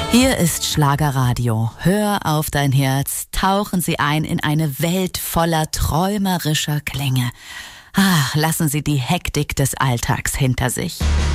Hier ist Schlagerradio. Hör auf dein Herz. Tauchen Sie ein in eine Welt voller träumerischer Klänge. Lassen Sie die Hektik des Alltags hinter sich.